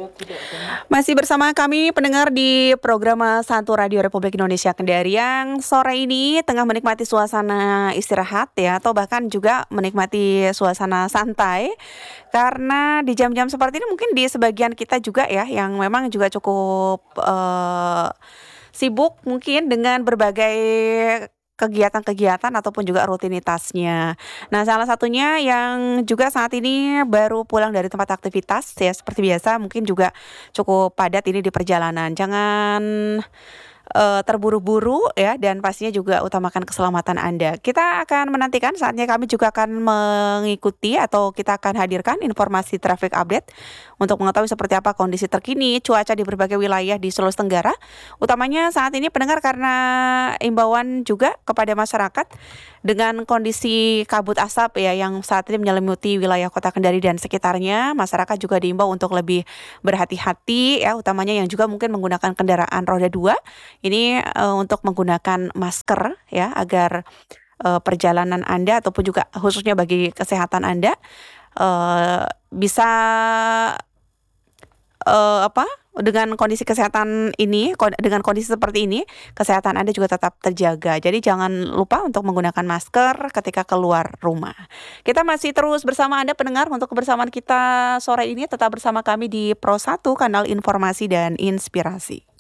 Masih bersama kami pendengar di program Santu Radio Republik Indonesia Kendari yang sore ini tengah menikmati suasana istirahat ya, atau bahkan juga menikmati suasana santai. Karena di jam-jam seperti ini mungkin di sebagian kita juga ya yang memang juga cukup sibuk mungkin dengan berbagai kegiatan-kegiatan ataupun juga rutinitasnya. Nah, salah satunya yang juga saat ini baru pulang dari tempat aktivitas ya, seperti biasa mungkin juga cukup padat ini di perjalanan. Jangan terburu-buru ya, dan pastinya juga utamakan keselamatan Anda. Kita akan menantikan saatnya kami juga akan mengikuti atau kita akan hadirkan informasi traffic update untuk mengetahui seperti apa kondisi terkini cuaca di berbagai wilayah di Sulawesi Tenggara. Utamanya saat ini pendengar karena imbauan juga kepada masyarakat dengan kondisi kabut asap ya yang saat ini menyelimuti wilayah Kota Kendari dan sekitarnya. Masyarakat juga diimbau untuk lebih berhati-hati ya, utamanya yang juga mungkin menggunakan kendaraan roda 2. Ini untuk menggunakan masker ya, agar perjalanan Anda ataupun juga khususnya bagi kesehatan Anda bisa dengan kondisi kesehatan ini, dengan kondisi seperti ini, kesehatan Anda juga tetap terjaga. Jadi jangan lupa untuk menggunakan masker ketika keluar rumah. Kita masih terus bersama Anda pendengar untuk kebersamaan kita sore ini. Tetap bersama kami di Pro 1, kanal informasi dan inspirasi.